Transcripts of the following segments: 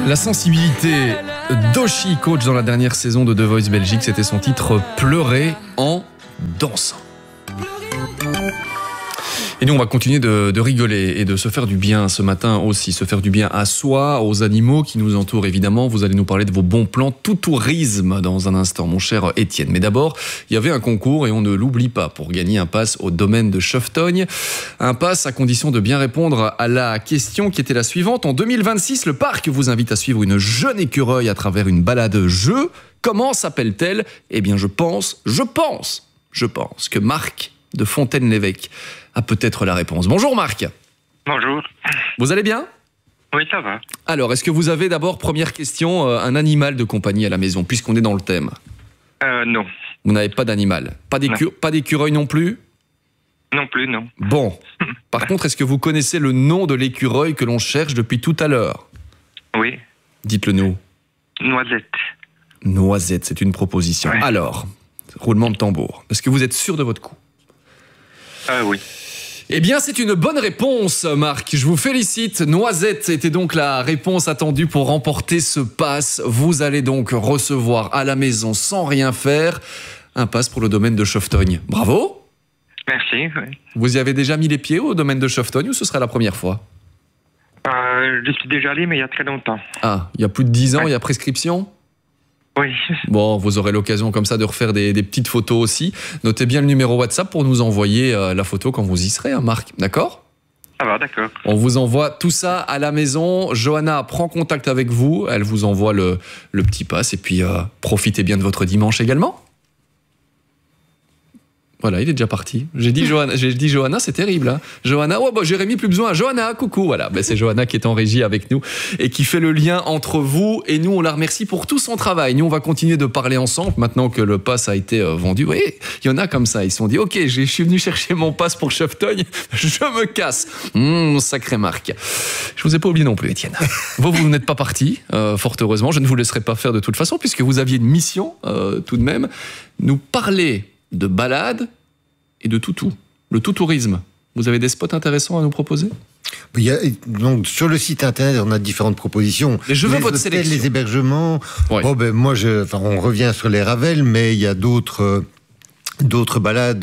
La sensibilité d'Oshi, coach dans la dernière saison de The Voice Belgique, c'était son titre « Pleurer en dansant ». Et nous, on va continuer de rigoler et de se faire du bien ce matin aussi, se faire du bien à soi, aux animaux qui nous entourent évidemment. Vous allez nous parler de vos bons plans tout tourisme dans un instant, mon cher Étienne. Mais d'abord, il y avait un concours et on ne l'oublie pas pour gagner un pass au domaine de Schoftogne. Un pass à condition de bien répondre à la question qui était la suivante. En 2026, le parc vous invite à suivre une jeune écureuil à travers une balade-jeu. Comment s'appelle-t-elle ? Eh bien, je pense que Marc de Fontaine-l'Évêque a peut-être la réponse. Bonjour Marc. Bonjour. Vous allez bien ? Oui, ça va. Alors, est-ce que vous avez d'abord, première question, un animal de compagnie à la maison, puisqu'on est dans le thème ? Non. Vous n'avez pas d'animal ? Pas d'écureuil non plus ? Non plus, non. Bon. Par contre, est-ce que vous connaissez le nom de l'écureuil que l'on cherche depuis tout à l'heure ? Oui. Dites-le nous. Noisette. Noisette, c'est une proposition. Ouais. Alors, roulement de tambour. Est-ce que vous êtes sûr de votre coup ? Oui. Eh bien, c'est une bonne réponse, Marc. Je vous félicite. Noisette était donc la réponse attendue pour remporter ce pass. Vous allez donc recevoir à la maison, sans rien faire, un pass pour le domaine de Schoftogne. Bravo. Merci, oui. Vous y avez déjà mis les pieds au domaine de Schoftogne ou ce sera la première fois ? Je suis déjà allé, mais il y a très longtemps. Ah, il y a plus de 10 ans, il y a prescription ? Oui. Bon, vous aurez l'occasion comme ça de refaire des petites photos aussi. Notez bien le numéro WhatsApp pour nous envoyer la photo quand vous y serez, hein, Marc. D'accord ? Ça va, d'accord. On vous envoie tout ça à la maison. Johanna prend contact avec vous. Elle vous envoie le petit pass. Et puis, profitez bien de votre dimanche également. Voilà, il est déjà parti. J'ai dit Johanna, c'est terrible. Hein. Johanna, Jérémy, plus besoin. Johanna, coucou. Voilà, c'est Johanna qui est en régie avec nous et qui fait le lien entre vous et nous. On la remercie pour tout son travail. Nous, on va continuer de parler ensemble maintenant que le pass a été vendu. Vous voyez, il y en a comme ça. Ils se sont dit, ok, je suis venu chercher mon pass pour Schoftogne. Je me casse. Sacré Marc. Je vous ai pas oublié non plus, Étienne. Vous n'êtes pas parti, fort heureusement. Je ne vous laisserai pas faire de toute façon puisque vous aviez une mission tout de même. Nous parler de balade et de toutou, le tout-tourisme. Vous avez des spots intéressants à nous proposer ? Donc, sur le site internet, on a différentes propositions. Et je veux les votre hôtels, sélection. les hébergements. Ouais. On revient sur les Ravels, mais il y a d'autres balades,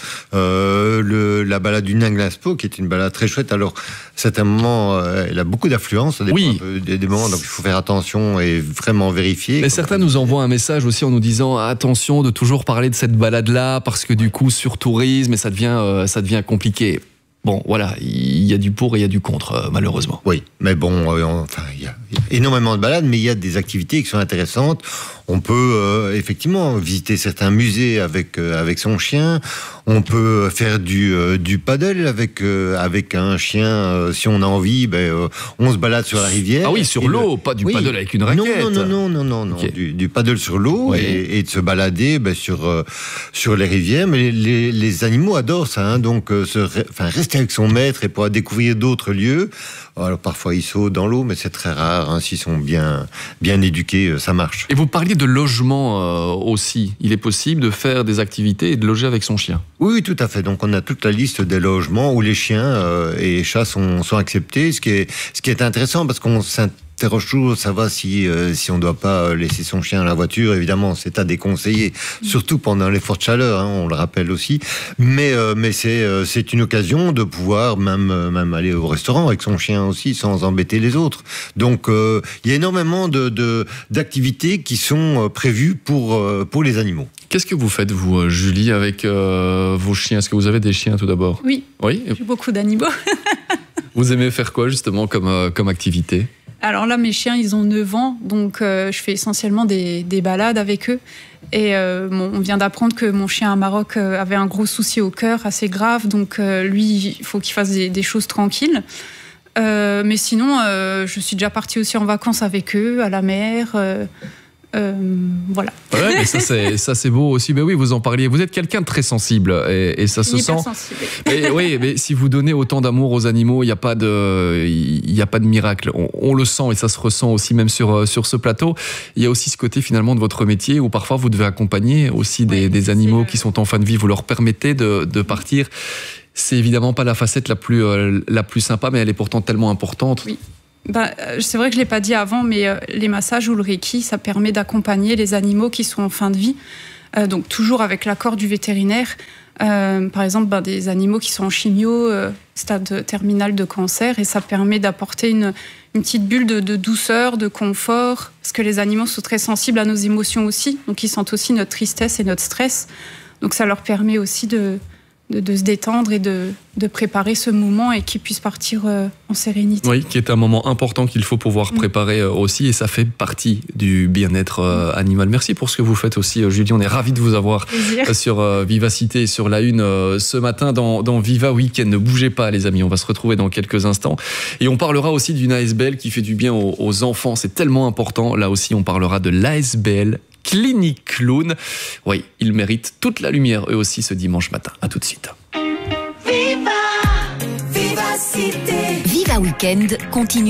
la balade du Nanglaspo, qui est une balade très chouette. Alors, c'est un moment, elle a beaucoup d'affluence, ça dépend un peu des moments, donc il faut faire attention et vraiment vérifier. Mais certains nous envoient un message aussi en nous disant attention de toujours parler de cette balade-là, parce que du coup, sur tourisme, et ça devient compliqué. Bon, voilà, il y a du pour et il y a du contre, malheureusement. Oui, mais bon, il y a énormément de balades, mais il y a des activités qui sont intéressantes. On peut effectivement visiter certains musées avec son chien. On peut faire du paddle avec un chien. Si on a envie, on se balade sur la rivière. Ah oui, sur l'eau, pas du paddle avec une raquette. Non. Okay. Du paddle sur l'eau, oui. et de se balader sur les rivières. Mais les animaux adorent ça, hein, donc rester avec son maître et pouvoir découvrir d'autres lieux. Alors parfois ils sautent dans l'eau, mais c'est très rare. Hein, s'ils sont bien éduqués, ça marche. Et vous parliez de logement aussi. Il est possible de faire des activités et de loger avec son chien. Oui, tout à fait. Donc on a toute la liste des logements où les chiens et les chats sont acceptés. Ce qui est intéressant parce qu'on s'interroge toujours, savoir si on ne doit pas laisser son chien dans la voiture. Évidemment, c'est à déconseiller, surtout pendant les fortes chaleurs, hein, on le rappelle aussi. Mais c'est une occasion de pouvoir même aller au restaurant avec son chien aussi, sans embêter les autres. Donc, il y a énormément d'activités qui sont prévues pour les animaux. Qu'est-ce que vous faites, vous, Julie, avec vos chiens ? Est-ce que vous avez des chiens, tout d'abord ? Oui, oui. J'ai beaucoup d'animaux. Vous aimez faire quoi, justement, comme activité ? Alors là, mes chiens, ils ont 9 ans, donc je fais essentiellement des balades avec eux. Et on vient d'apprendre que mon chien à Maroc avait un gros souci au cœur, assez grave, donc lui, il faut qu'il fasse des choses tranquilles. Mais sinon, je suis déjà partie aussi en vacances avec eux, à la mer... voilà. Ouais, mais ça c'est beau aussi. Mais oui, vous en parliez. Vous êtes quelqu'un de très sensible et ça se sent. Sensible. Mais oui, mais si vous donnez autant d'amour aux animaux, il n'y a pas de miracle. On le sent et ça se ressent aussi même sur ce plateau. Il y a aussi ce côté finalement de votre métier où parfois vous devez accompagner aussi des animaux qui sont en fin de vie. Vous leur permettez de partir. C'est évidemment pas la facette la plus sympa, mais elle est pourtant tellement importante. Oui. C'est vrai que je ne l'ai pas dit avant, mais les massages ou le Reiki, ça permet d'accompagner les animaux qui sont en fin de vie, donc toujours avec l'accord du vétérinaire. Par exemple, des animaux qui sont en chimio, stade terminal de cancer, et ça permet d'apporter une petite bulle de douceur, de confort, parce que les animaux sont très sensibles à nos émotions aussi, donc ils sentent aussi notre tristesse et notre stress. Donc ça leur permet aussi de se détendre et de préparer ce moment et qu'ils puissent partir en sérénité. Oui, qui est un moment important qu'il faut pouvoir préparer aussi, et ça fait partie du bien-être animal. Merci pour ce que vous faites aussi, Julie. On est ravis de vous avoir sur Vivacité et sur la Une ce matin dans Viva Weekend. Ne bougez pas, les amis, on va se retrouver dans quelques instants. Et on parlera aussi d'une ASBL qui fait du bien aux enfants. C'est tellement important. Là aussi, on parlera de l'ASBL Clinique Clown. Oui, ils méritent toute la lumière, eux aussi, ce dimanche matin. À tout de suite. Viva Vivacité. Viva Weekend continue.